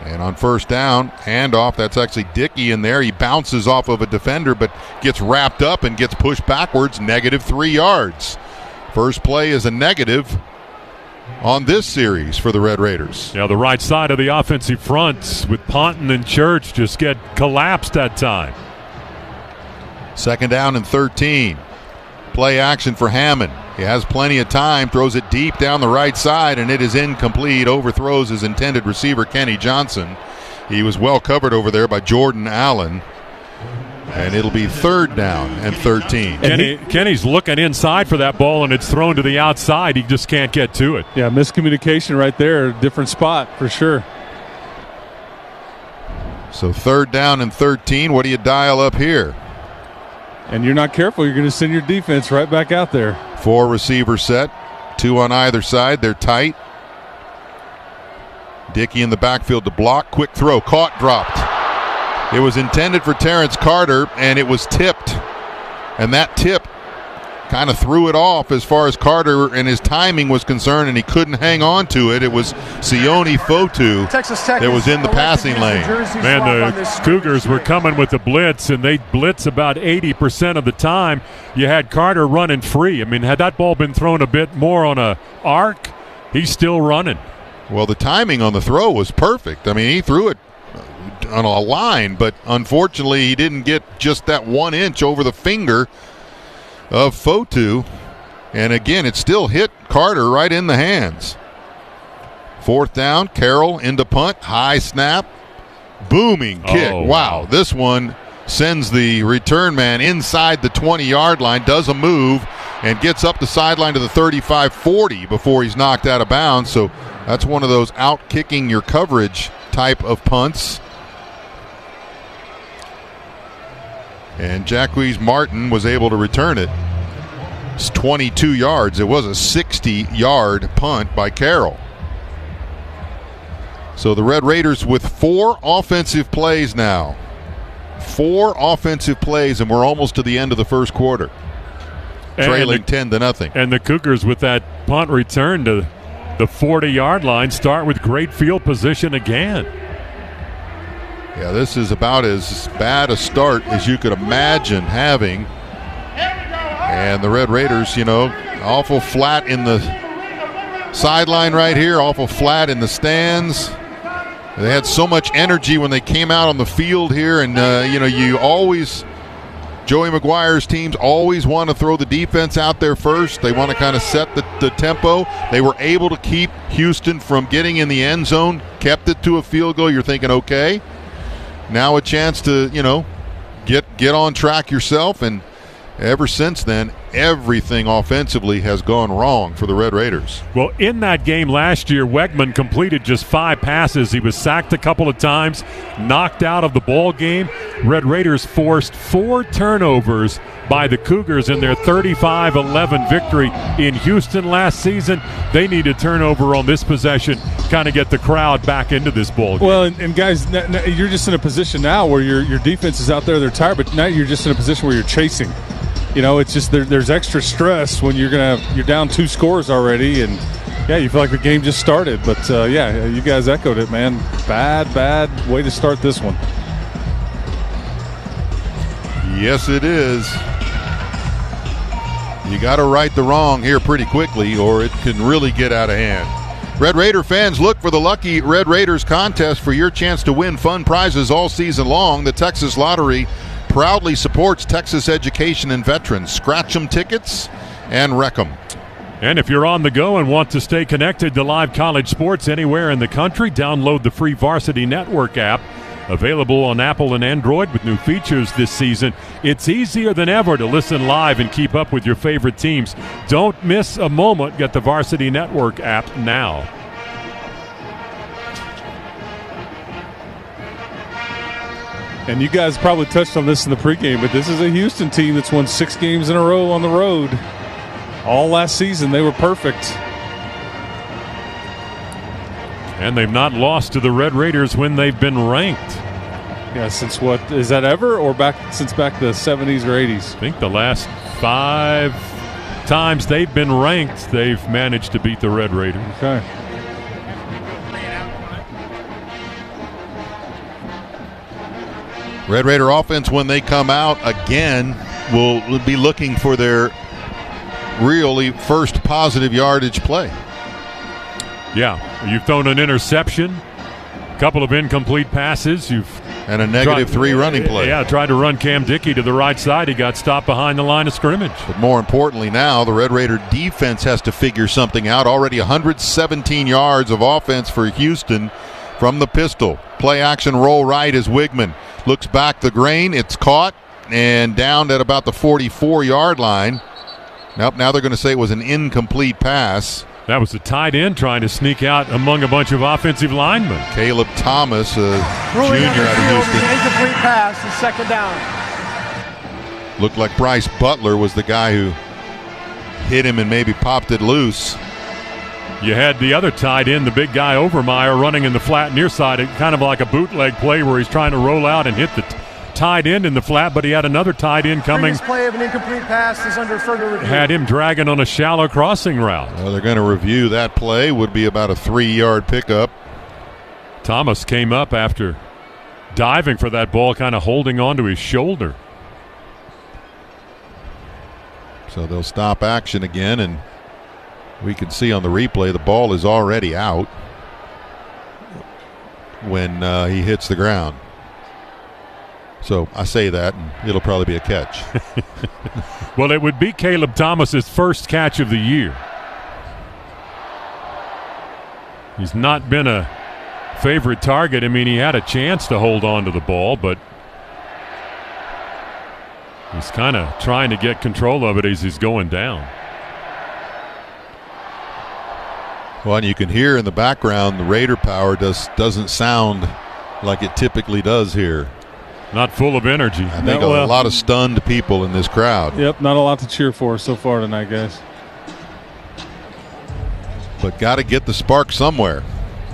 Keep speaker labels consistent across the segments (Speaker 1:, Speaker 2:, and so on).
Speaker 1: And on first down, handoff, that's actually Dickey in there. He bounces off of a defender but gets wrapped up and gets pushed backwards, -3 yards. First play is a negative on this series for the Red Raiders.
Speaker 2: Yeah, the right side of the offensive front with Ponton and Church just get collapsed that time.
Speaker 1: Second down and 13. Play action for Hammond. He has plenty of time, throws it deep down the right side, and it is incomplete. Overthrows his intended receiver, Kenny Johnson. He was well covered over there by Jordan Allen. And it'll be third down and 13.
Speaker 2: Kenny's looking inside for that ball, and it's thrown to the outside. He just can't get to it.
Speaker 3: Yeah, miscommunication right there. Different spot for sure.
Speaker 1: So third down and 13. What do you dial up here?
Speaker 3: And you're not careful, you're going to send your defense right back out there.
Speaker 1: 4 receiver set, 2 on either side. They're tight. Dickey in the backfield to block. Quick throw, caught, dropped. It was intended for Terrence Carter, and it was tipped. And that tip kind of threw it off as far as Carter and his timing was concerned, and he couldn't hang on to it. It was Sione Fotu that was in the passing lane.
Speaker 2: Man, the Cougars were coming with the blitz, and they blitz about 80% of the time. You had Carter running free. I mean, had that ball been thrown a bit more on a arc, he's still running.
Speaker 1: Well, the timing on the throw was perfect. I mean, he threw it on a line, but unfortunately he didn't get just that 1 inch over the finger of Fotu, and again it still hit Carter right in the hands. Fourth down, Carroll into punt, high snap, booming kick. Wow, this one sends the return man inside the 20-yard line, does a move and gets up the sideline to the 35-40 before he's knocked out of bounds. So that's one of those out-kicking your coverage type of punts. And Jacquez Martin was able to return it. It's 22 yards. It was a 60-yard punt by Carroll. So the Red Raiders with 4 offensive plays now. 4 offensive plays, and we're almost to the end of the first quarter. Trailing 10-0.
Speaker 2: And the Cougars with that punt return to the 40-yard line start with great field position again.
Speaker 1: Yeah, this is about as bad a start as you could imagine having. And the Red Raiders, awful flat in the sideline right here, awful flat in the stands. They had so much energy when they came out on the field here, and, you always, Joey McGuire's teams always want to throw the defense out there first. They want to kind of set the tempo. They were able to keep Houston from getting in the end zone, kept it to a field goal. You're thinking, okay, now a chance to, get on track yourself. And ever since then, everything offensively has gone wrong for the Red Raiders.
Speaker 2: Well, in that game last year, Wegman completed just 5 passes. He was sacked a couple of times, knocked out of the ball game. Red Raiders forced 4 turnovers by the Cougars in their 35-11 victory in Houston last season. They need a turnover on this possession, kind of get the crowd back into this ball game.
Speaker 3: Well, and guys, you're just in a position now where your defense is out there, they're tired, but now you're just in a position where you're chasing. It's just there's extra stress when you're down 2 scores already, and yeah, you feel like the game just started. But you guys echoed it, man. Bad way to start this one.
Speaker 1: Yes, it is. You got to right the wrong here pretty quickly, or it can really get out of hand. Red Raider fans, look for the Lucky Red Raiders contest for your chance to win fun prizes all season long. The Texas Lottery proudly supports Texas education and veterans. Scratch 'em tickets and wreck 'em.
Speaker 2: And if you're on the go and want to stay connected to live college sports anywhere in the country, download the free Varsity Network app. Available on Apple and Android with new features this season. It's easier than ever to listen live and keep up with your favorite teams. Don't miss a moment. Get the Varsity Network app now.
Speaker 3: And you guys probably touched on this in the pregame, but this is a Houston team that's won 6 games in a row on the road. All last season, they were perfect.
Speaker 2: And they've not lost to the Red Raiders when they've been ranked.
Speaker 3: Yeah, since what? Is that ever, or since back the 70s or 80s?
Speaker 2: I think the last 5 times they've been ranked, they've managed to beat the Red Raiders.
Speaker 3: Okay.
Speaker 1: Red Raider offense, when they come out again, will be looking for their really first positive yardage play.
Speaker 2: Yeah, you've thrown an interception, a couple of incomplete passes.
Speaker 1: And a -3 running play.
Speaker 2: Yeah, tried to run Cam Dickey to the right side. He got stopped behind the line of scrimmage.
Speaker 1: But more importantly now, the Red Raider defense has to figure something out. Already 117 yards of offense for Houston from the pistol. Play action roll right as Wigman looks back the grain. It's caught and down at about the 44-yard line. Nope, now they're going to say it was an incomplete pass.
Speaker 2: That was the tight end trying to sneak out among a bunch of offensive linemen.
Speaker 1: Caleb Thomas, a junior out of Houston.
Speaker 4: Incomplete pass, and second down.
Speaker 1: Looked like Bryce Butler was the guy who hit him and maybe popped it loose.
Speaker 2: You had the other tight end, the big guy Overmeyer, running in the flat near side, kind of like a bootleg play where he's trying to roll out and hit the tight end in the flat, but he had another tight end coming.
Speaker 4: Previous play of an incomplete pass is under further review.
Speaker 2: Had him dragging on a shallow crossing route.
Speaker 1: Well, they're going to review that play. Would be about a 3-yard pickup.
Speaker 2: Thomas came up after diving for that ball, kind of holding onto his shoulder.
Speaker 1: So they'll stop action again, and we can see on the replay the ball is already out when he hits the ground. So I say that, and it'll probably be a catch.
Speaker 2: Well, it would be Caleb Thomas's first catch of the year. He's not been a favorite target. I mean, he had a chance to hold on to the ball, but he's kind of trying to get control of it as he's going down.
Speaker 1: Well, and you can hear in the background the Raider power doesn't sound like it typically does here.
Speaker 2: Not full of energy.
Speaker 1: I think a lot of stunned people in this crowd.
Speaker 3: Yep, not a lot to cheer for so far tonight, guys.
Speaker 1: But got to get the spark somewhere.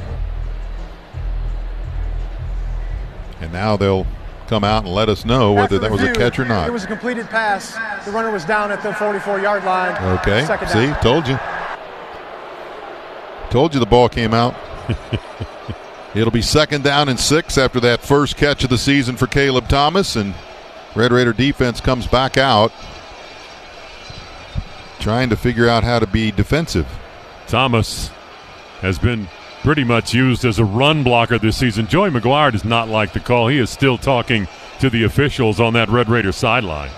Speaker 1: And now they'll come out and let us know whether that was a catch or not.
Speaker 4: It was a completed pass. The runner was down at the 44-yard line.
Speaker 1: Okay, see, told you. Told you the ball came out. It'll be 2nd down and 6 after that first catch of the season for Caleb Thomas, and Red Raider defense comes back out trying to figure out how to be defensive.
Speaker 2: Thomas has been pretty much used as a run blocker this season. Joey McGuire does not like the call. He is still talking to the officials on that Red Raider sideline.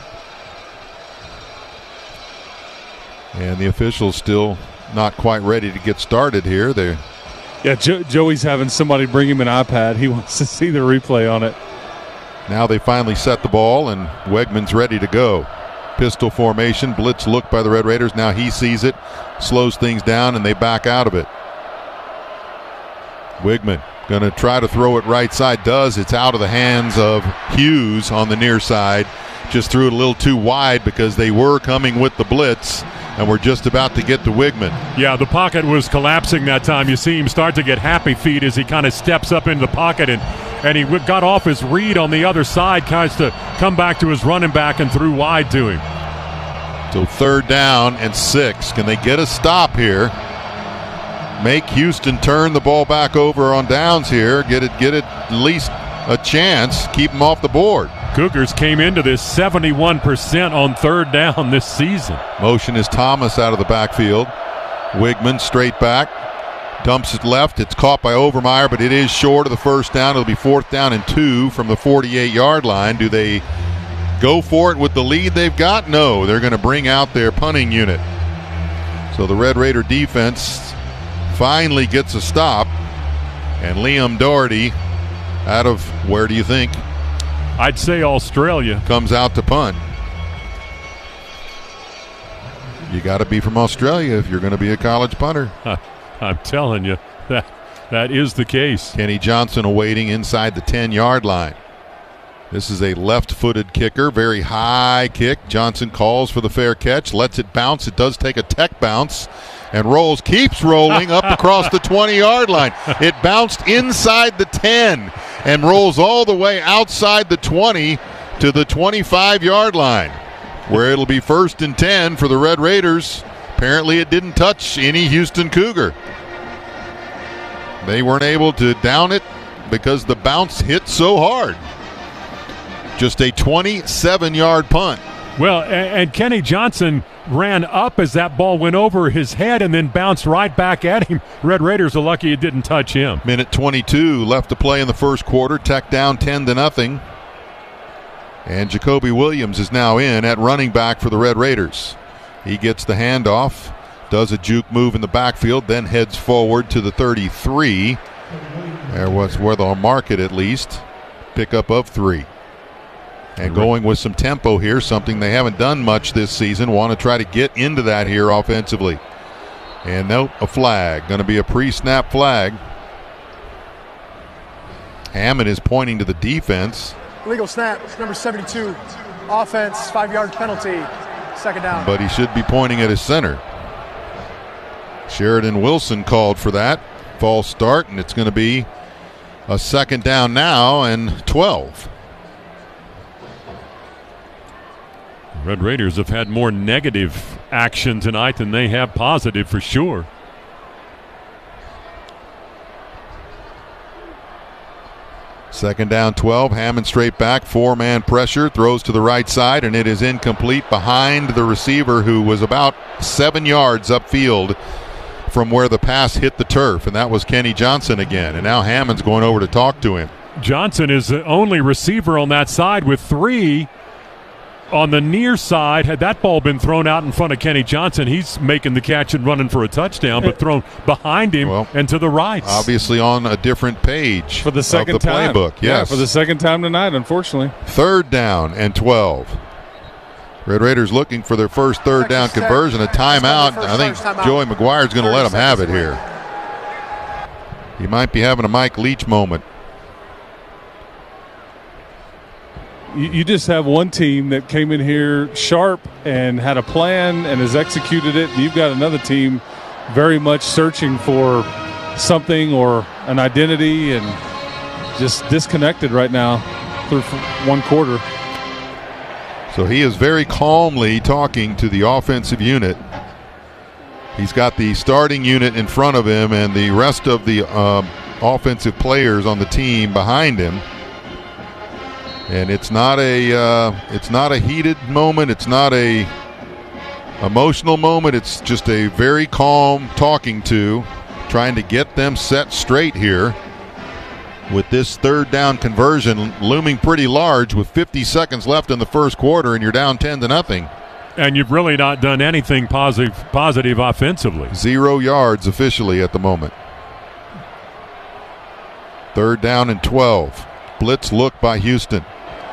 Speaker 1: And the officials still not quite ready to get started here.
Speaker 3: Yeah, Joey's having somebody bring him an iPad. He wants to see the replay on it.
Speaker 1: Now they finally set the ball, and Wegman's ready to go. Pistol formation, blitz look by the Red Raiders. Now he sees it, slows things down, and they back out of it. Wigman going to try to throw it right side. Does. It's out of the hands of Hughes on the near side. Just threw it a little too wide because they were coming with the blitz, and we're just about to get to Wigman.
Speaker 2: Yeah, the pocket was collapsing that time. You see him start to get happy feet as he kind of steps up into the pocket, and he got off his read on the other side, kind of to come back to his running back and threw wide to him.
Speaker 1: So 3rd down and 6. Can they get a stop here? Make Houston turn the ball back over on downs here. Get it at least a chance. Keep them off the board.
Speaker 2: Cougars came into this 71% on 3rd down this season.
Speaker 1: Motion is Thomas out of the backfield. Wigman straight back. Dumps it left. It's caught by Overmeyer, but it is short of the 1st down. It'll be 4th down and 2 from the 48-yard line. Do they go for it with the lead they've got? No, they're going to bring out their punting unit. So the Red Raider defense finally gets a stop, and Liam Doherty out of, where do you think?
Speaker 2: I'd say Australia.
Speaker 1: Comes out to punt. You got to be from Australia if you're going to be a college punter.
Speaker 2: I'm telling you, that is the case.
Speaker 1: Kenny Johnson awaiting inside the 10-yard line. This is a left-footed kicker, very high kick. Johnson calls for the fair catch, lets it bounce. It does take a tech bounce and rolls, keeps rolling up across the 20-yard line. It bounced inside the 10 and rolls all the way outside the 20 to the 25-yard line, where it'll be 1st and 10 for the Red Raiders. Apparently it didn't touch any Houston Cougar. They weren't able to down it because the bounce hit so hard. Just a 27-yard punt.
Speaker 2: Well, and Kenny Johnson ran up as that ball went over his head and then bounced right back at him. Red Raiders are lucky it didn't touch him.
Speaker 1: Minute 22 left to play in the first quarter. Tech down 10-0. And Jacoby Williams is now in at running back for the Red Raiders. He gets the handoff, does a juke move in the backfield, then heads forward to the 33. There was where they'll mark it at least. Pickup of 3. And going with some tempo here, something they haven't done much this season. Want to try to get into that here offensively. And nope, a flag. Going to be a pre-snap flag. Hammond is pointing to the defense.
Speaker 4: Illegal snap, number 72. Offense, 5-yard penalty. Second down.
Speaker 1: But he should be pointing at his center. Sheridan Wilson called for that. False start, and it's going to be a second down now and 12.
Speaker 2: Red Raiders have had more negative action tonight than they have positive for sure.
Speaker 1: Second down 12. Hammond straight back. 4-man pressure. Throws to the right side, and it is incomplete behind the receiver who was about 7 yards upfield from where the pass hit the turf, and that was Kenny Johnson again. And now Hammond's going over to talk to him.
Speaker 2: Johnson is the only receiver on that side with 3 on the near side. Had that ball been thrown out in front of Kenny Johnson, he's making the catch and running for a touchdown, but thrown behind him and to the right.
Speaker 1: Obviously on a different page
Speaker 3: for the second
Speaker 1: of the
Speaker 3: time.
Speaker 1: Playbook. Yes.
Speaker 3: Yeah, for the second time tonight, unfortunately.
Speaker 1: Third down and 12. Red Raiders looking for their first third down conversion. A timeout. I think Joey McGuire's going to let them have it here. He might be having a Mike Leach moment.
Speaker 3: You just have one team that came in here sharp and had a plan and has executed it. You've got another team very much searching for something or an identity and just disconnected right now through one quarter.
Speaker 1: So he is very calmly talking to the offensive unit. He's got the starting unit in front of him and the rest of the offensive players on the team behind him. And it's not a heated moment. It's not a emotional moment. It's just a very calm talking to, trying to get them set straight here. With this third down conversion looming pretty large with 50 seconds left in the first quarter, and you're down 10-0.
Speaker 2: And you've really not done anything positive offensively.
Speaker 1: 0 yards officially at the moment. Third down and 12. Blitz look by Houston.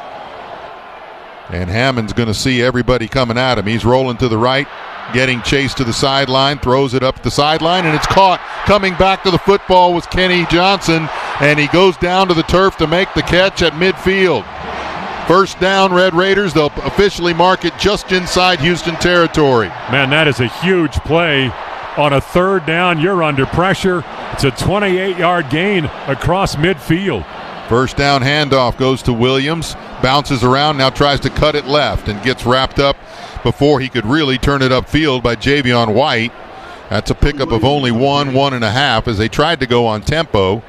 Speaker 1: And Hammond's going to see everybody coming at him. He's rolling to the right, getting chased to the sideline, throws it up the sideline, and it's caught. Coming back to the football was Kenny Johnson, and he goes down to the turf to make the catch at midfield. First down, Red Raiders. They'll officially mark it just inside Houston territory.
Speaker 2: Man, that is a huge play. On a third down, you're under pressure. It's a 28-yard gain across midfield.
Speaker 1: First down handoff goes to Williams, bounces around, now tries to cut it left and gets wrapped up before he could really turn it upfield by Javion White. That's a pickup of only 1.5 as they tried to go on tempo.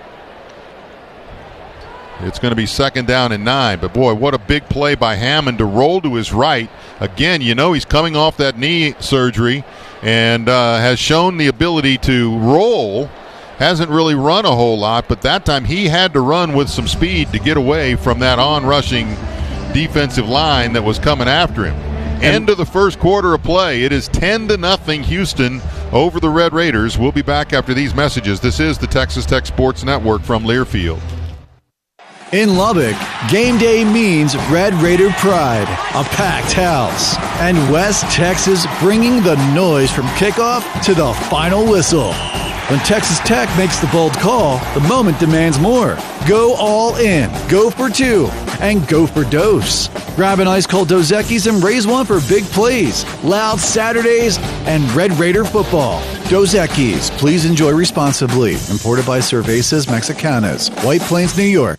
Speaker 1: It's going to be second down and 9, but boy, what a big play by Hammond to roll to his right. Again, you know he's coming off that knee surgery and has shown the ability to roll. Hasn't really run a whole lot, but that time he had to run with some speed to get away from that on-rushing defensive line that was coming after him. End of the first quarter of play. It is 10-0 Houston over the Red Raiders. We'll be back after these messages. This is the Texas Tech Sports Network from Learfield.
Speaker 5: In Lubbock, game day means Red Raider pride, a packed house, and West Texas bringing the noise from kickoff to the final whistle. When Texas Tech makes the bold call, the moment demands more. Go all in, go for 2, and go for Dose. Grab an ice-cold Dos Equis and raise one for big plays, loud Saturdays, and Red Raider football. Dos Equis, please enjoy responsibly. Imported by Cervezas Mexicanas, White Plains, New York.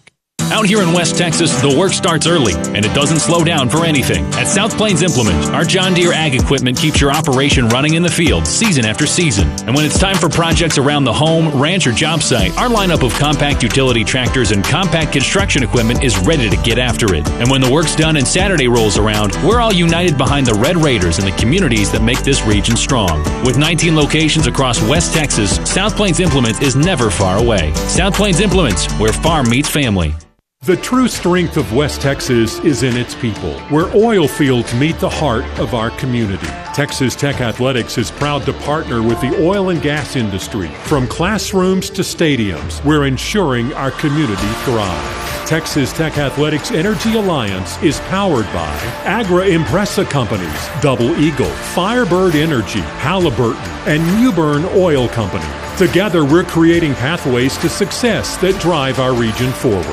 Speaker 6: Out here in West Texas, the work starts early, and it doesn't slow down for anything. At South Plains Implement, our John Deere ag equipment keeps your operation running in the field season after season. And when it's time for projects around the home, ranch, or job site, our lineup of compact utility tractors and compact construction equipment is ready to get after it. And when the work's done and Saturday rolls around, we're all united behind the Red Raiders and the communities that make this region strong. With 19 locations across West Texas, South Plains Implement is never far away. South Plains Implements, where farm meets family.
Speaker 2: The true strength of West Texas is in its people, where oil fields meet the heart of our community. Texas Tech Athletics is proud to partner with the oil and gas industry. From classrooms to stadiums, we're ensuring our community thrives. Texas Tech Athletics Energy Alliance is powered by Agra Impresa Companies, Double Eagle, Firebird Energy, Halliburton, and Newburn Oil Company. Together, we're creating pathways to success that drive our region forward.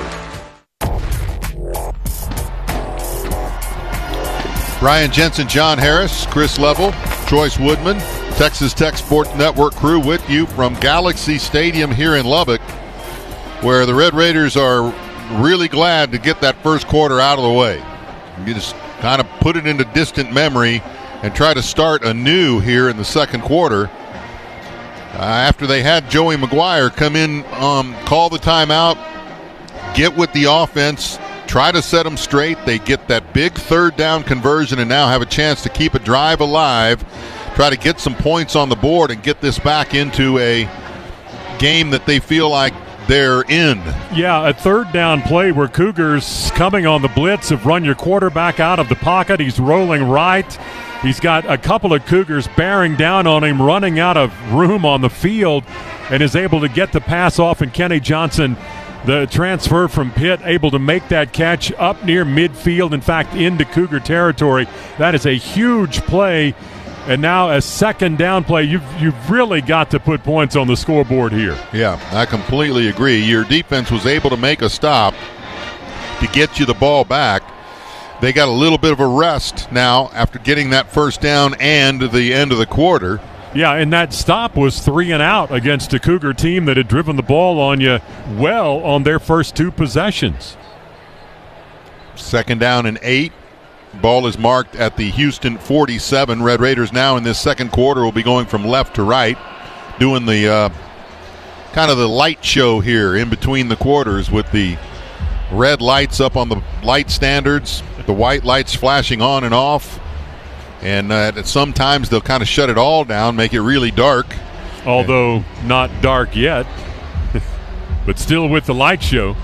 Speaker 1: Brian Jensen, John Harris, Chris Level, Joyce Woodman, Texas Tech Sports Network crew with you from Galaxy Stadium here in Lubbock, where the Red Raiders are really glad to get that first quarter out of the way. You just kind of put it into distant memory and try to start anew here in the second quarter. After they had Joey McGuire come in, call the timeout, get with the offense, try to set them straight. They get that big third down conversion and now have a chance to keep a drive alive, try to get some points on the board and get this back into a game that they feel like they're in.
Speaker 2: Yeah, a third down play where Cougars coming on the blitz have run your quarterback out of the pocket. He's rolling right. He's got a couple of Cougars bearing down on him, running out of room on the field, and is able to get the pass off, and Kenny Johnson, the transfer from Pitt, able to make that catch up near midfield, in fact, into Cougar territory. That is a huge play. And now a second down play. You've really got to put points on the scoreboard here.
Speaker 1: Yeah, I completely agree. Your defense was able to make a stop to get you the ball back. They got a little bit of a rest now after getting that first down and the end of the quarter.
Speaker 2: Yeah, and that stop was 3 and out against a Cougar team that had driven the ball on you well on their first two possessions.
Speaker 1: Second down and 8. Ball is marked at the Houston 47. Red Raiders now in this second quarter will be going from left to right, doing the kind of the light show here in between the quarters with the red lights up on the light standards, the white lights flashing on and off. And sometimes they'll kind of shut it all down, make it really dark.
Speaker 2: Although not dark yet, but still with the light show.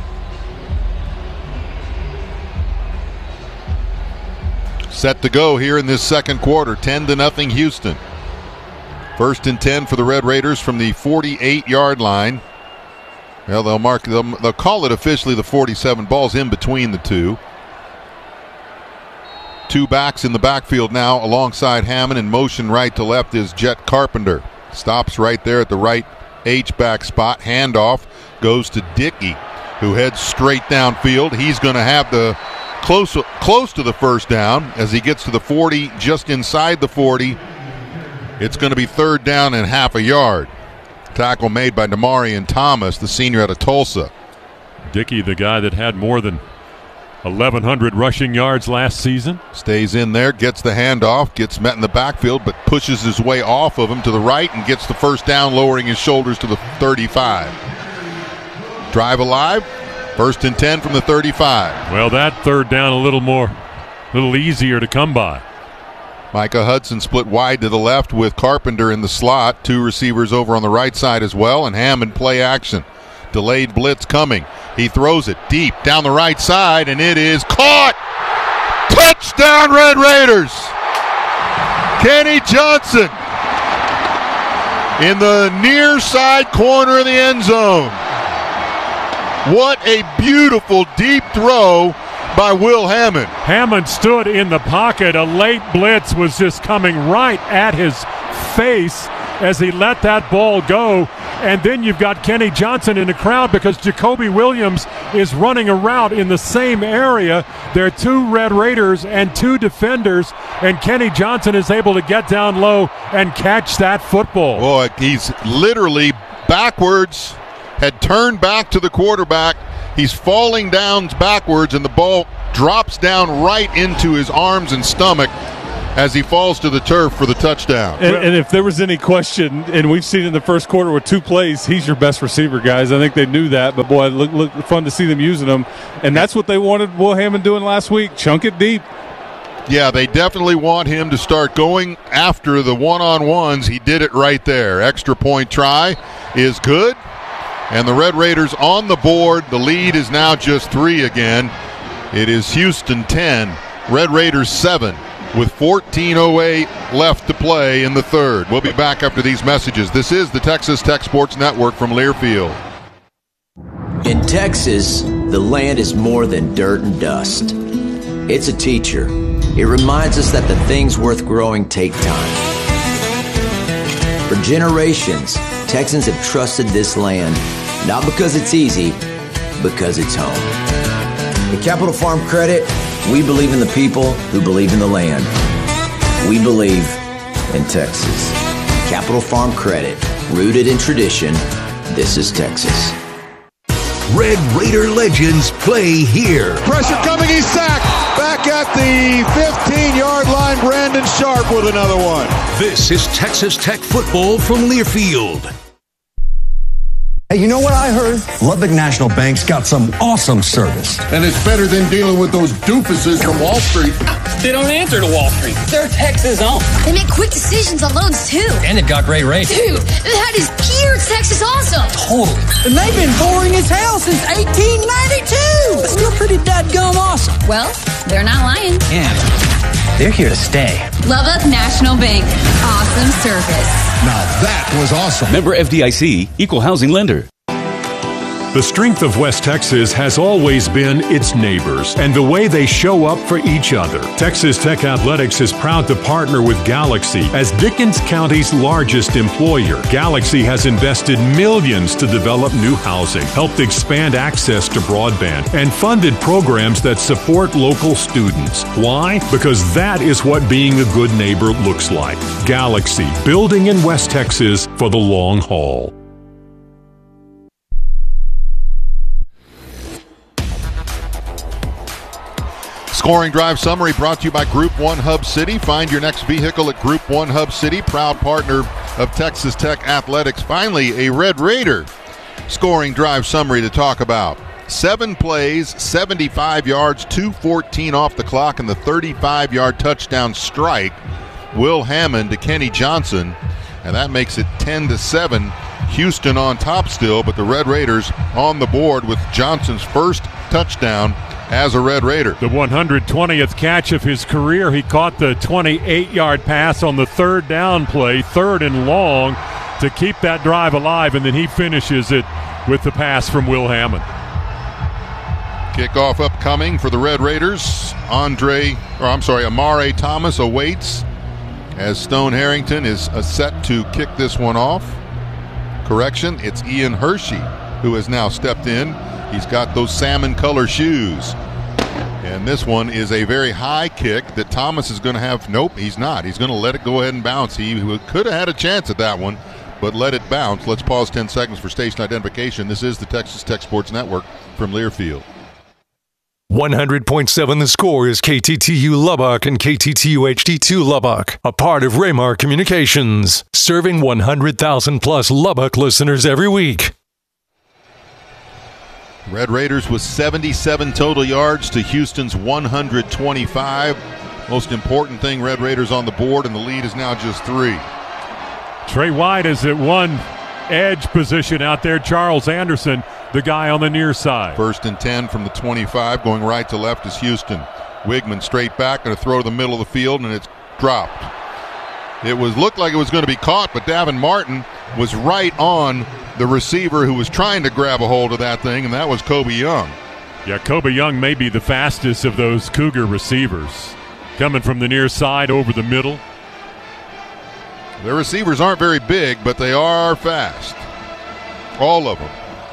Speaker 1: Set to go here in this second quarter, 10-0 Houston. First and 10 for the Red Raiders from the 48-yard line. Well, they'll call it officially the 47. Ball's in between the two. Two backs in the backfield now alongside Hammond. In motion right to left is Jet Carpenter. Stops right there at the right H-back spot. Handoff goes to Dickey, who heads straight downfield. He's going to have the close to the first down as he gets to the 40, just inside the 40. It's going to be third down and half a yard. Tackle made by Demarion Thomas, the senior out of Tulsa.
Speaker 2: Dickey, the guy that had more than 1,100 rushing yards last season. Stays in there, gets the handoff, gets met in the backfield, but pushes his way off of him to the right and gets the first down, lowering his shoulders to the 35. Drive alive. First and 10 from the 35. Well, that third down a little easier to come by.
Speaker 1: Micah Hudson split wide to the left with Carpenter in the slot. Two receivers over on the right side as well, and Hammond play action. Delayed blitz coming. He throws it deep down the right side, and it is caught. Touchdown, Red Raiders. Kenny Johnson in the near side corner of the end zone. What a beautiful deep throw by Will Hammond.
Speaker 2: Hammond stood in the pocket. A late blitz was just coming right at his face as he let that ball go. And then you've got Kenny Johnson in the crowd because Jacoby Williams is running a route in the same area. There are two Red Raiders and two defenders, and Kenny Johnson is able to get down low and catch that football.
Speaker 1: Boy, he's literally backwards, had turned back to the quarterback, He's falling down backwards, and the ball drops down right into his arms and stomach as he falls to the turf for the touchdown.
Speaker 3: And if there was any question, and we've seen in the first quarter with 2 plays, he's your best receiver, guys. I think they knew that, but boy, look fun to see them using him. And that's what they wanted Will Hammond doing last week, chunk it deep.
Speaker 1: Yeah, they definitely want him to start going after the one-on-ones. He did it right there. Extra point try is good. And the Red Raiders on the board. The lead is now just 3 again. It is Houston 10, Red Raiders 7, with 14:08 left to play in the third. We'll be back after these messages. This is the Texas Tech Sports Network from Learfield.
Speaker 7: In Texas, the land is more than dirt and dust. It's a teacher. It reminds us that the things worth growing take time. For generations, Texans have trusted this land, not because it's easy, because it's home. At Capital Farm Credit, we believe in the people who believe in the land. We believe in Texas. Capital Farm Credit, rooted in tradition. This is Texas.
Speaker 8: Red Raider legends play here.
Speaker 9: Pressure coming, he's sacked. Back at the 15-yard line, Brandon Sharp with another one.
Speaker 8: This is Texas Tech football from Learfield.
Speaker 10: Hey, you know what I heard? Lubbock National Bank's got some awesome service.
Speaker 9: And it's better than dealing with those doofuses from Wall Street.
Speaker 11: They don't answer to Wall Street. They're Texas owned.
Speaker 12: They make quick decisions on loans, too.
Speaker 11: And they've got great rates.
Speaker 12: Dude, that is pure Texas awesome.
Speaker 11: Totally.
Speaker 13: And they've been boring as hell since 1892. But still pretty dadgum awesome.
Speaker 12: Well, they're not lying.
Speaker 11: And they're here to stay.
Speaker 12: Lubbock National Bank. Awesome service.
Speaker 9: Now that was awesome.
Speaker 14: Member FDIC, Equal Housing Lender.
Speaker 2: The strength of West Texas has always been its neighbors and the way they show up for each other. Texas Tech Athletics is proud to partner with Galaxy as Dickens County's largest employer. Galaxy has invested millions to develop new housing, helped expand access to broadband, and funded programs that support local students. Why? Because that is what being a good neighbor looks like. Galaxy, building in West Texas for the long haul.
Speaker 1: Scoring Drive Summary brought to you by Group 1 Hub City. Find your next vehicle at Group 1 Hub City, proud partner of Texas Tech Athletics. Finally, a Red Raider Scoring Drive Summary to talk about. 7 plays, 75 yards, 2:14 off the clock, and the 35-yard touchdown strike. Will Hammond to Kenny Johnson, and that makes it 10-7. Houston on top still, but the Red Raiders on the board with Johnson's first touchdown as a Red Raider.
Speaker 2: The 120th catch of his career. He caught the 28-yard pass on the third down play, 3rd and long, to keep that drive alive, and then he finishes it with the pass from Will Hammond.
Speaker 1: Kickoff upcoming for the Red Raiders. Amare Thomas awaits as Stone Harrington is set to kick this one off. Correction, it's Ian Hershey who has now stepped in. He's got those salmon color shoes. And this one is a very high kick that Thomas is going to have. Nope, he's not. He's going to let it go ahead and bounce. He could have had a chance at that one, but let it bounce. Let's pause 10 seconds for station identification. This is the Texas Tech Sports Network from Learfield.
Speaker 15: 100.7 The Score is KTTU Lubbock and KTTU HD2 Lubbock, a part of Raymar Communications, serving 100,000 plus Lubbock listeners every week.
Speaker 1: Red Raiders with 77 total yards to Houston's 125. Most important thing, Red Raiders on the board, and the lead is now just 3.
Speaker 2: Trey White is at one edge position out there. Charles Anderson, the guy on the near side.
Speaker 1: 1st and 10 from the 25. Going right to left is Houston. Wigman straight back, going to throw to the middle of the field, and it's dropped. It looked like it was going to be caught, but Davin Martin was right on the receiver who was trying to grab a hold of that thing, and that was Kobe Young.
Speaker 2: Yeah, Kobe Young may be the fastest of those Cougar receivers. Coming from the near side over the middle.
Speaker 1: Their receivers aren't very big, but they are fast. All of them.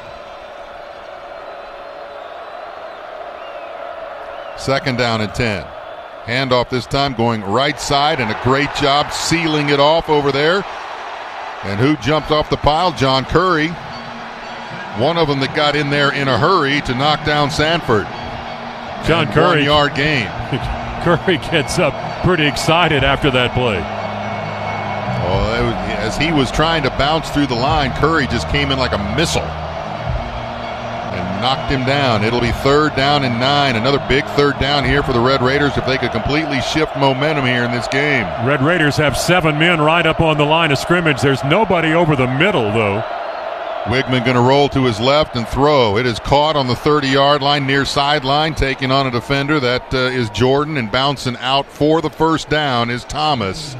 Speaker 1: Second down and 10. Handoff this time going right side, and a great job sealing it off over there. And who jumped off the pile? John Curry. one of them that got in there in a hurry to knock down Sanford.
Speaker 2: John Curry.
Speaker 1: 1-yard gain.
Speaker 2: Curry gets up pretty excited after that play.
Speaker 1: As he was trying to bounce through the line, Curry just came in like a missile and knocked him down. It'll be 3rd down and 9. Another big 3rd down here for the Red Raiders if they could completely shift momentum here in this game.
Speaker 2: Red Raiders have 7 men right up on the line of scrimmage. There's nobody over the middle, though.
Speaker 1: Wigman going to roll to his left and throw. It is caught on the 30-yard line, near sideline, taking on a defender. That is Jordan, and bouncing out for the first down is Thomas.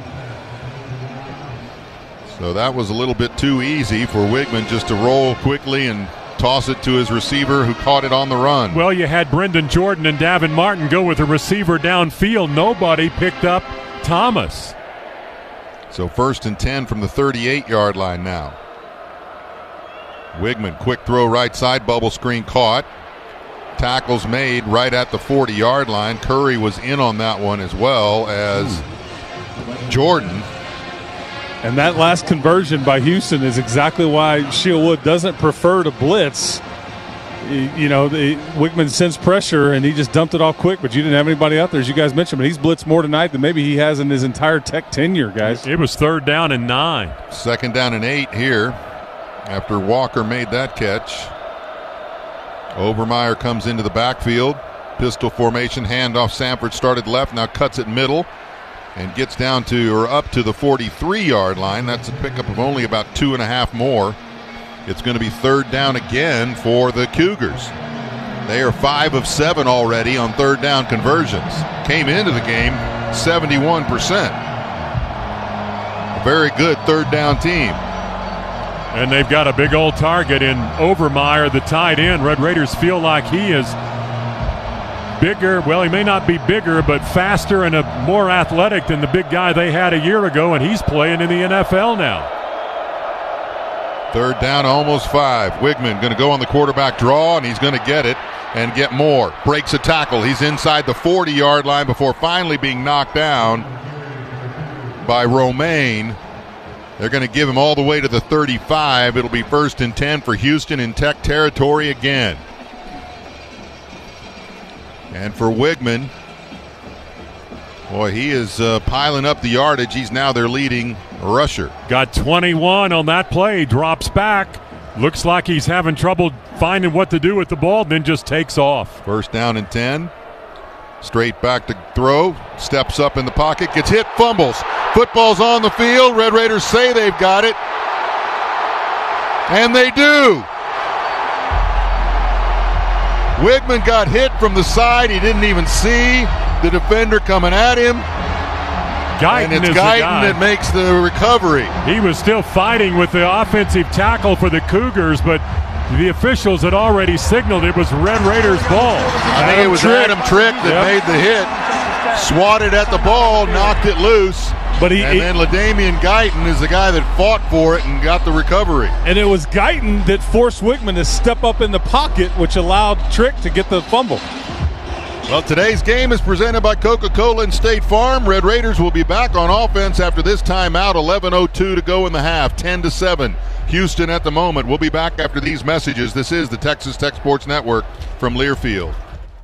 Speaker 1: So that was a little bit too easy for Wigman just to roll quickly and toss it to his receiver who caught it on the run.
Speaker 2: Well, you had Brendan Jordan and Davin Martin go with a receiver downfield. Nobody picked up Thomas.
Speaker 1: So 1st and 10 from the 38-yard line now. Wigman, quick throw right side, bubble screen caught. Tackles made right at the 40-yard line. Curry was in on that one as well as Jordan.
Speaker 3: And that last conversion by Houston is exactly why Shieldwood doesn't prefer to blitz. Wigman sends pressure, and he just dumped it off quick, but you didn't have anybody out there, as you guys mentioned. But he's blitzed more tonight than maybe he has in his entire Tech tenure, guys.
Speaker 2: It was 3rd down and 9.
Speaker 1: 2nd down and 8 here after Walker made that catch. Overmeyer comes into the backfield. Pistol formation, handoff. Sanford started left, now cuts it middle and gets down to or up to the 43-yard line. That's a pickup of only about 2.5 more. It's going to be 3rd down again for the Cougars. They are 5 of 7 already on 3rd down conversions. Came into the game 71%. A very good 3rd down team.
Speaker 2: And they've got a big old target in Overmeyer, the tight end. Red Raiders feel like he is bigger. Well, he may not be bigger, but faster and more athletic than the big guy they had a year ago, and he's playing in the NFL now.
Speaker 1: 3rd down, almost 5. Wigman going to go on the quarterback draw, and he's going to get it and get more. Breaks a tackle. He's inside the 40-yard line before finally being knocked down by Romaine. They're going to give him all the way to the 35. It'll be 1st and 10 for Houston in Tech territory again. And for Wigman, boy, he is piling up the yardage. He's now their leading rusher.
Speaker 2: Got 21 on that play, drops back. Looks like he's having trouble finding what to do with the ball, then just takes off.
Speaker 1: 1st down and 10. Straight back to throw. Steps up in the pocket, gets hit, fumbles. Football's on the field. Red Raiders say they've got it. And they do. Wigman got hit from the side. He didn't even see the defender coming at him.
Speaker 2: Guyton
Speaker 1: and it's
Speaker 2: is
Speaker 1: Guyton that makes the recovery.
Speaker 2: He was still fighting with the offensive tackle for the Cougars, but the officials had already signaled it was Red Raiders' ball.
Speaker 1: I think it was Adam Trick that made the hit. Swatted at the ball, knocked it loose. Then LaDamian Guyton is the guy that fought for it and got the recovery.
Speaker 3: And it was Guyton that forced Wigman to step up in the pocket, which allowed Trick to get the fumble.
Speaker 1: Well, today's game is presented by Coca-Cola and State Farm. Red Raiders will be back on offense after this timeout. 11:02 to go in the half, 10-7. Houston at the moment. We'll be back after these messages. This is the Texas Tech Sports Network from Learfield.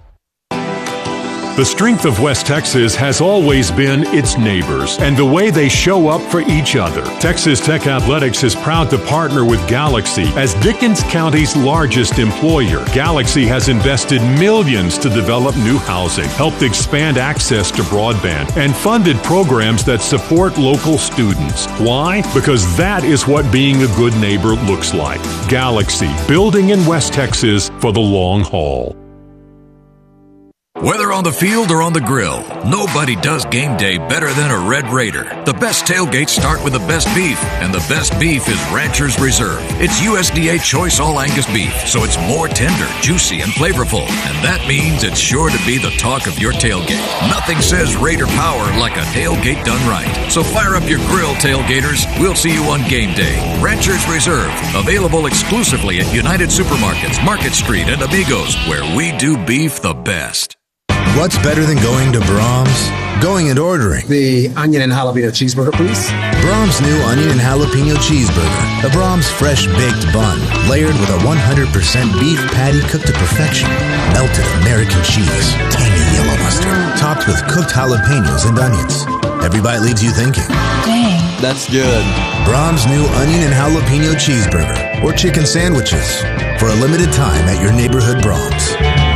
Speaker 16: The strength of West Texas has always been its neighbors and the way they show up for each other. Texas Tech Athletics is proud to partner with Galaxy as Dickens County's largest employer. Galaxy has invested millions to develop new housing, helped expand access to broadband, and funded programs that support local students. Why? Because that is what being a good neighbor looks like. Galaxy, building in West Texas for the long haul.
Speaker 8: Whether on the field or on the grill, nobody does game day better than a Red Raider. The best tailgates start with the best beef, and the best beef is Rancher's Reserve. It's USDA Choice All Angus beef, so it's more tender, juicy, and flavorful. And that means it's sure to be the talk of your tailgate. Nothing says Raider power like a tailgate done right. So fire up your grill, tailgaters. We'll see you on game day. Rancher's Reserve, available exclusively at United Supermarkets, Market Street, and Amigos, where we do beef the best.
Speaker 17: What's better than going to Brahms? Going and ordering.
Speaker 18: The onion and jalapeno cheeseburger, please.
Speaker 17: Brahms' new onion and jalapeno cheeseburger. A Brahms fresh baked bun, layered with a 100% beef patty cooked to perfection. Melted American cheese, tangy yellow mustard, topped with cooked jalapenos and onions. Every bite leaves you thinking,
Speaker 11: Dang. That's good.
Speaker 17: Brahms' new onion and jalapeno cheeseburger or chicken sandwiches for a limited time at your neighborhood Brahms.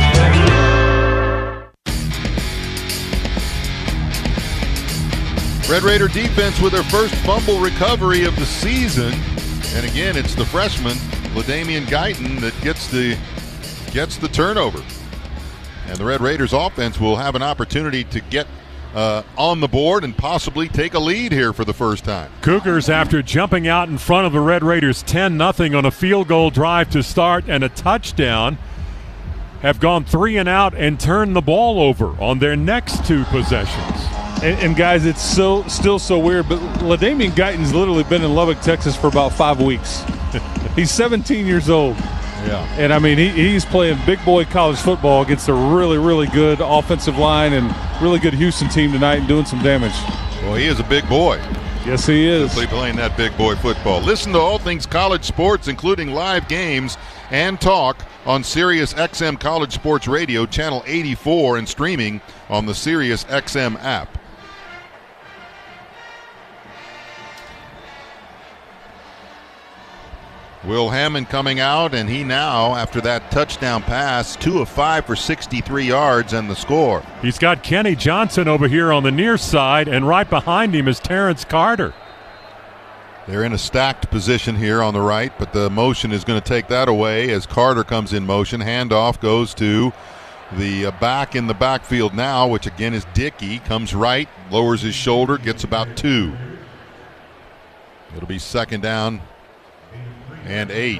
Speaker 1: Red Raider defense with their first fumble recovery of the season. And again, it's the freshman, LaDamian Guyton, that gets the turnover. And the Red Raiders offense will have an opportunity to get on the board and possibly take a lead here for the first time.
Speaker 2: Cougars, after jumping out in front of the Red Raiders 10-0 on a field goal drive to start and a touchdown, have gone 3 and out and turned the ball over on their next 2 possessions.
Speaker 3: And guys, it's still so weird, but LaDamian Guyton's literally been in Lubbock, Texas for about 5 weeks. He's 17 years old.
Speaker 1: Yeah.
Speaker 3: And, I mean, he's playing big boy college football against a really, really good offensive line and really good Houston team tonight and doing some damage.
Speaker 1: Well, he is a big boy.
Speaker 3: Yes, he is.
Speaker 1: Simply playing that big boy football. Listen to all things college sports, including live games and talk on Sirius XM College Sports Radio, Channel 84, and streaming on the Sirius XM app. Will Hammond coming out, and he now, after that touchdown pass, 2 of 5 for 63 yards and the score.
Speaker 2: He's got Kenny Johnson over here on the near side, and right behind him is Terrence Carter.
Speaker 1: They're in a stacked position here on the right, but the motion is going to take that away as Carter comes in motion. Handoff goes to the back in the backfield now, which again is Dickey. Comes right, lowers his shoulder, gets about 2. It'll be second down and 8.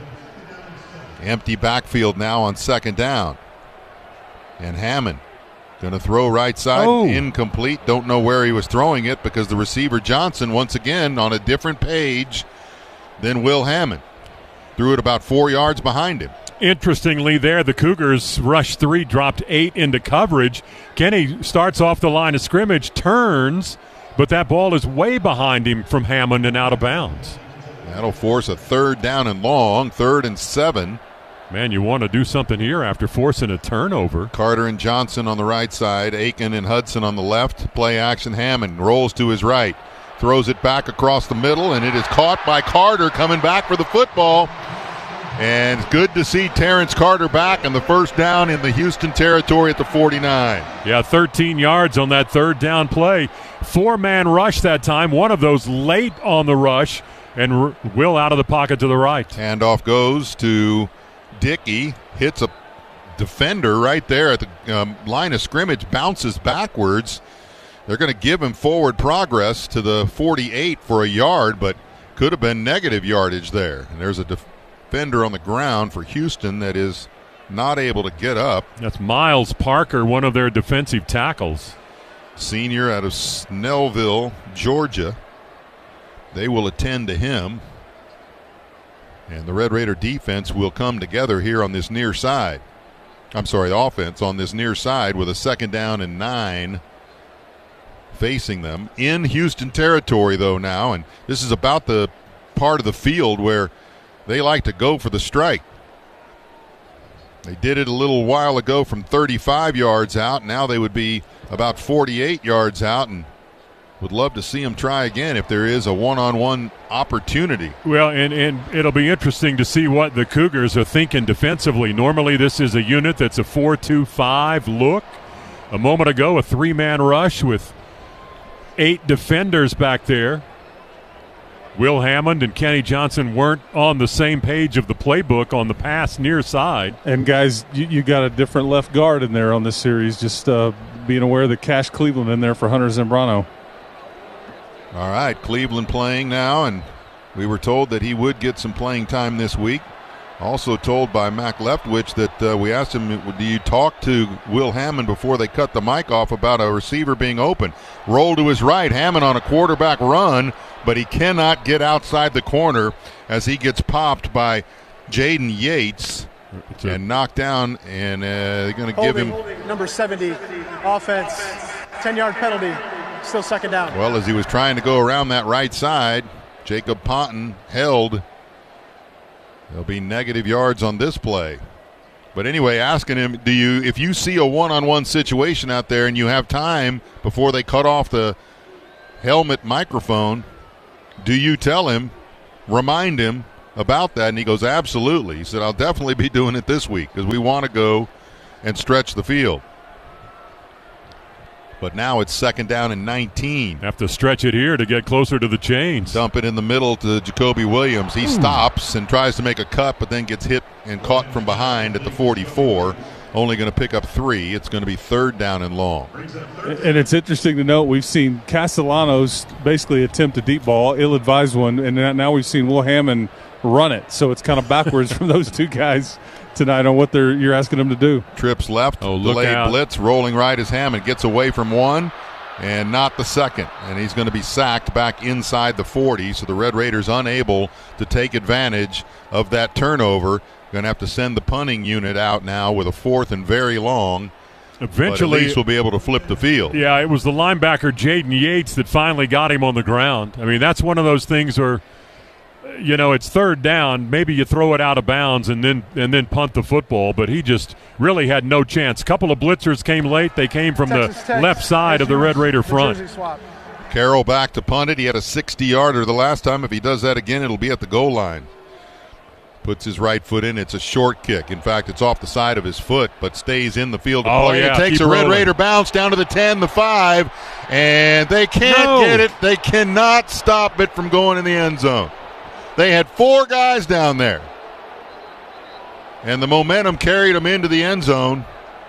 Speaker 1: Empty backfield now on second down. And Hammond going to throw right side. Incomplete. Don't know where he was throwing it because the receiver Johnson, once again, on a different page than Will Hammond. Threw it about 4 yards behind him.
Speaker 2: Interestingly there, the Cougars rushed 3, dropped 8 into coverage. Kenny starts off the line of scrimmage, turns, but that ball is way behind him from Hammond and out of bounds.
Speaker 1: That'll force a 3rd down and long, 3rd and 7.
Speaker 2: Man, you want to do something here after forcing a turnover.
Speaker 1: Carter and Johnson on the right side, Aiken and Hudson on the left. Play action, Hammond rolls to his right, throws it back across the middle, and it is caught by Carter coming back for the football. And good to see Terrence Carter back on the first down in the Houston territory at the 49.
Speaker 2: Yeah, 13 yards on that 3rd down play. 4-man rush that time, one of those late on the rush. And Will out of the pocket to the right.
Speaker 1: Handoff goes to Dickey. Hits a defender right there at the line of scrimmage. Bounces backwards. They're going to give him forward progress to the 48 for a yard, but could have been negative yardage there. And there's a defender on the ground for Houston that is not able to get up.
Speaker 2: That's Miles Parker, one of their defensive tackles.
Speaker 1: Senior out of Snellville, Georgia. They will attend to him. And the Red Raider defense will come together here on this near side. I'm sorry, the offense on this near side with a 2nd down and 9 facing them. In Houston territory, though, now. And this is about the part of the field where they like to go for the strike. They did it a little while ago from 35 yards out. Now they would be about 48 yards out, and would love to see him try again if there is a one-on-one opportunity.
Speaker 2: Well, and it'll be interesting to see what the Cougars are thinking defensively. Normally this is a unit that's a 4-2-5 look. A moment ago, a 3-man rush with 8 defenders back there. Will Hammond and Kenny Johnson weren't on the same page of the playbook on the pass near side.
Speaker 3: And, guys, you got a different left guard in there on this series. Just being aware that Cash Cleveland in there for Hunter Zambrano.
Speaker 1: All right, Cleveland playing now, and we were told that he would get some playing time this week. Also told by Mac Leftwich that we asked him, do you talk to Will Hammond before they cut the mic off about a receiver being open? Roll to his right, Hammond on a quarterback run, but he cannot get outside the corner as he gets popped by Jaden Yates. and knocked down, and they're going to give him
Speaker 4: number 70 offense, 10-yard penalty, still second down.
Speaker 1: Well, as he was trying to go around that right side, Jacob Ponton held. There'll be negative yards on this play. But anyway, asking him, if you see a one-on-one situation out there and you have time before they cut off the helmet microphone, do you tell him, remind him about that? And he goes, absolutely. He said, I'll definitely be doing it this week because we want to go and stretch the field. But now it's second down and 19.
Speaker 2: Have to stretch it here to get closer to the chains.
Speaker 1: Dump it in the middle to Jacoby Williams. He stops and tries to make a cut, but then gets hit and caught from behind at the 44. Only going to pick up 3. It's going to be third down and long.
Speaker 3: And it's interesting to note we've seen Castellanos basically attempt a deep ball, ill-advised one, and now we've seen Will Hammond run it. So it's kind of backwards from those two guys tonight on what you're asking them to do.
Speaker 1: Trips left, delayed
Speaker 2: out.
Speaker 1: blitz, rolling right as Hammond gets away from one and not the second. And he's going to be sacked back inside the 40, so the Red Raiders unable to take advantage of that turnover. Going to have to send the punting unit out now with a 4th and very long.
Speaker 2: Eventually,
Speaker 1: but at least we'll be able to flip the field.
Speaker 2: Yeah, it was the linebacker Jaden Yates that finally got him on the ground. I mean, that's one of those things where, it's third down. Maybe you throw it out of bounds and then punt the football, but he just really had no chance. A couple of blitzers came late. They came from the left side of the Red Raider front.
Speaker 1: Carroll back to punt it. He had a 60-yarder the last time. If he does that again, it'll be at the goal line. Puts his right foot in. It's a short kick. In fact, it's off the side of his foot, but stays in the field to play.
Speaker 2: Yeah,
Speaker 1: it takes a Red Raider bounce down to the 10, the 5, and they can't get it. They cannot stop it from going in the end zone. They had 4 guys down there, and the momentum carried them into the end zone.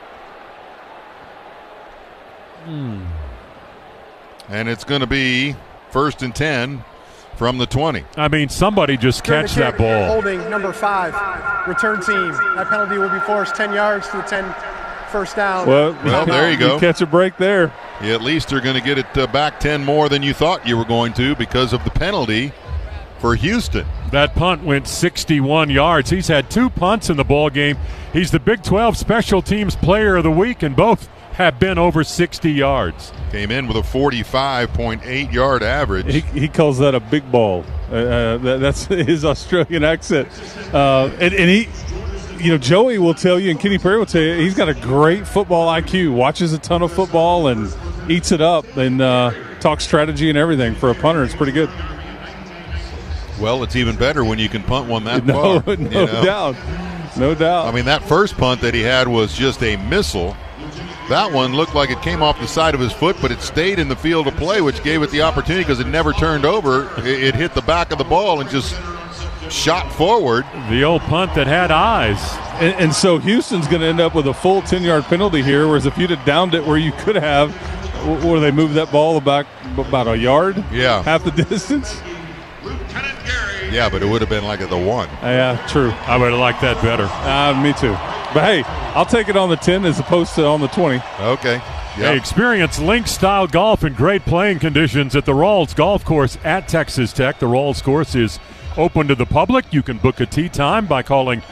Speaker 1: And it's going to be 1st and 10 from the 20.
Speaker 2: I mean, somebody just catch that ball.
Speaker 4: Holding number 5, return team. That penalty will be forced 10 yards to the 10, first down.
Speaker 1: Well, there you go.
Speaker 3: Catch a break there.
Speaker 1: Yeah, at least they're going to get it back 10 more than you thought you were going to because of the penalty for Houston.
Speaker 2: That punt went 61 yards. He's had 2 punts in the ball game. He's the Big 12 Special Teams Player of the Week, and both have been over 60 yards.
Speaker 1: Came in with a 45.8-yard average.
Speaker 3: He calls that a big ball. That's his Australian accent. And he, Joey will tell you, and Kenny Perry will tell you, he's got a great football IQ. Watches a ton of football and eats it up and talks strategy and everything. For a punter, it's pretty good.
Speaker 1: Well, it's even better when you can punt one that far.
Speaker 3: No doubt. No doubt.
Speaker 1: I mean, that first punt that he had was just a missile. That one looked like it came off the side of his foot, but it stayed in the field of play, which gave it the opportunity because it never turned over. It hit the back of the ball and just shot forward.
Speaker 2: The old punt that had eyes.
Speaker 3: And so Houston's going to end up with a full 10-yard penalty here, whereas if you'd have downed it where you could have, where they moved that ball back about a yard, half the distance.
Speaker 1: Yeah, but it would have been like at the 1.
Speaker 3: Yeah, true.
Speaker 2: I would have liked that better.
Speaker 3: Me too. But, hey, I'll take it on the 10 as opposed to on the 20.
Speaker 1: Okay. Yep.
Speaker 2: Hey, experience Link-style golf in great playing conditions at the Rawls Golf Course at Texas Tech. The Rawls Course is open to the public. You can book a tee time by calling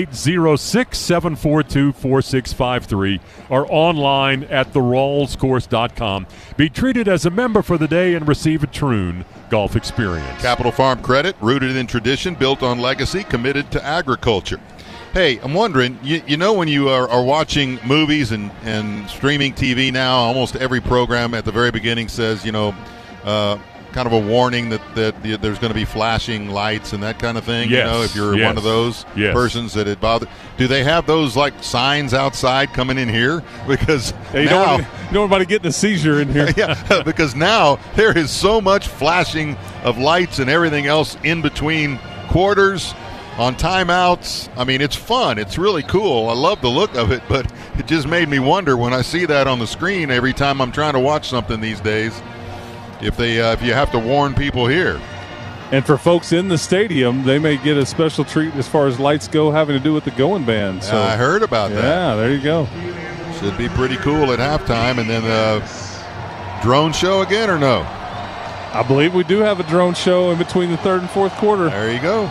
Speaker 2: 806-742-4653 or online at therawlscourse.com. Be treated as a member for the day and receive a Troon golf experience.
Speaker 1: Capital Farm Credit, rooted in tradition, built on legacy, committed to agriculture. Hey, I'm wondering, you know when you are watching movies and streaming TV now, almost every program at the very beginning says, kind of a warning that there's going to be flashing lights and that kind of thing.
Speaker 2: Yes.
Speaker 1: If you're one of those persons that it bothers. Do they have those like signs outside coming in here? Because
Speaker 3: you
Speaker 1: now
Speaker 3: don't want anybody getting a seizure in here.
Speaker 1: Yeah, because now there is so much flashing of lights and everything else in between quarters, on timeouts. I mean, it's fun. It's really cool. I love the look of it, but it just made me wonder when I see that on the screen every time I'm trying to watch something these days. If you have to warn people here.
Speaker 3: And for folks in the stadium, they may get a special treat as far as lights go having to do with the going band. So
Speaker 1: I heard about that.
Speaker 3: Yeah, there you go.
Speaker 1: Should be pretty cool at halftime. And then drone show again or no?
Speaker 3: I believe we do have a drone show in between the third and fourth quarter.
Speaker 1: There you go.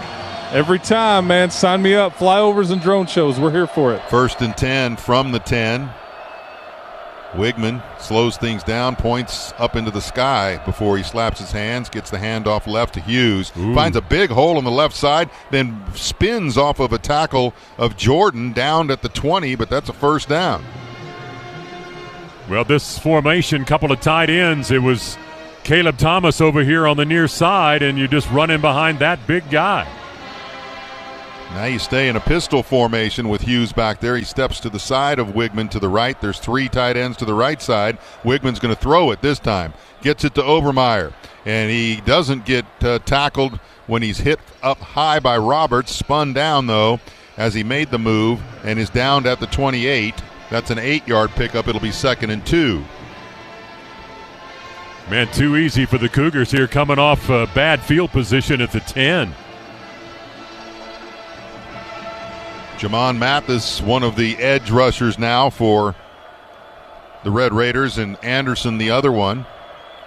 Speaker 3: Every time, man. Sign me up. Flyovers and drone shows. We're here for it.
Speaker 1: 1st and 10 from the 10. Wigman slows things down, points up into the sky before he slaps his hands, gets the handoff left to Hughes, finds a big hole on the left side, then spins off of a tackle of Jordan down at the 20, but that's a first down.
Speaker 2: Well, this formation, couple of tight ends, it was Caleb Thomas over here on the near side, and you're just running behind that big guy.
Speaker 1: Now you stay in a pistol formation with Hughes back there. He steps to the side of Wigman to the right. There's 3 tight ends to the right side. Wigman's going to throw it this time. Gets it to Obermeyer. And he doesn't get tackled when he's hit up high by Roberts. Spun down, though, as he made the move and is downed at the 28. That's an 8-yard pickup. It'll be 2nd and 2.
Speaker 2: Man, too easy for the Cougars here coming off a bad field position at the 10.
Speaker 1: Jamon Mathis, one of the edge rushers now for the Red Raiders, and Anderson the other one.